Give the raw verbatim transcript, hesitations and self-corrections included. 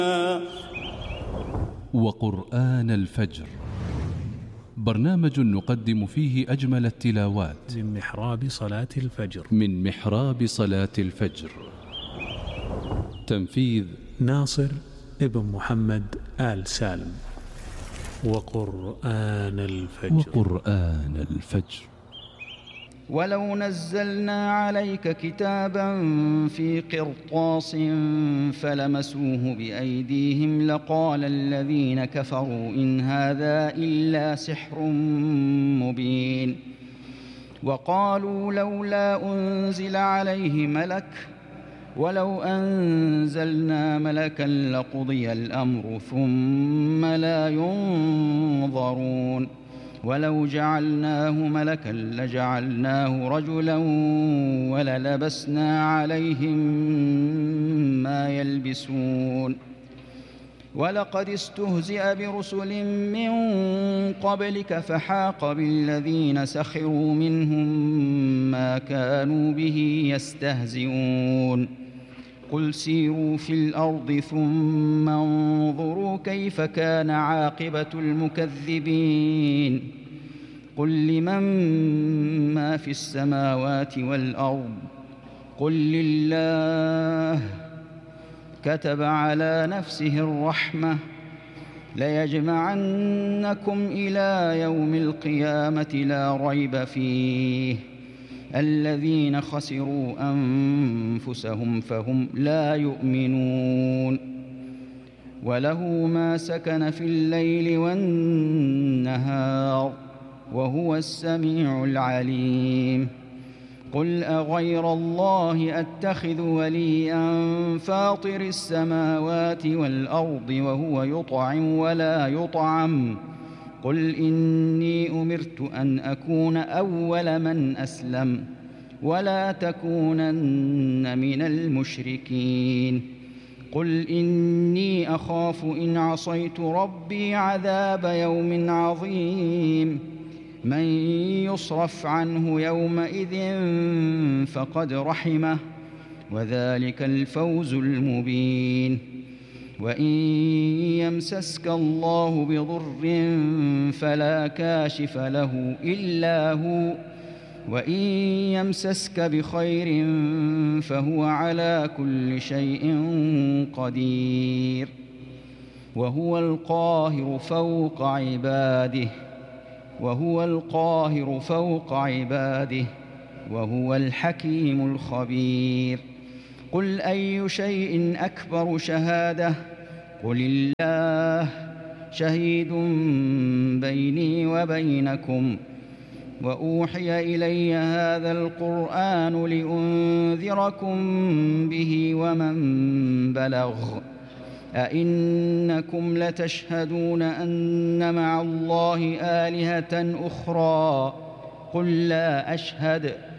وقرآن الفجر، برنامج نقدم فيه أجمل التلاوات من محراب صلاة الفجر من محراب صلاة الفجر. تنفيذ ناصر ابن محمد آل سالم. وقرآن الفجر وقرآن الفجر. ولو نزلنا عليك كتابا في قرطاس فلمسوه بأيديهم لقال الذين كفروا إن هذا إلا سحر مبين. وقالوا لولا أنزل عليه ملك ولو أنزلنا ملكا لقضي الأمر ثم لا ينظرون ولو جعلناه ملكا لجعلناه رجلا وللبسنا عليهم ما يلبسون. ولقد استهزئ برسل من قبلك فحاق بالذين سخروا منهم ما كانوا به يستهزئون. قل سيروا في الأرض ثم انظروا كيف كان عاقبة المكذبين. قل لمن ما في السماوات والأرض قل لله كتب على نفسه الرحمة ليجمعنكم إلى يوم القيامة لا ريب فيه الذين خسروا أنفسهم فهم لا يؤمنون. وله ما سكن في الليل والنهار وهو السميع العليم. قل أغير الله أتخذ وليا فاطر السماوات والأرض وهو يطعم ولا يطعم قل إني أمرت أن أكون أول من أسلم ولا تكونن من المشركين. قل إني أخاف إن عصيت ربي عذاب يوم عظيم. من يصرف عنه يومئذ فقد رحمه وذلك الفوز المبين. وإن يمسسك الله بضر فلا كاشف له إلا هو وإن يمسسك بخير فهو على كل شيء قدير. وهو القاهر فوق عباده وهو القاهر فوق عباده وهو الحكيم الخبير. قل أي شيء أكبر شهادة قل الله شهيد بيني وبينكم. وأوحي إلي هذا القرآن لأنذركم به ومن بلغ. أئنكم لتشهدون أن مع الله آلهة أخرى قل لا أشهد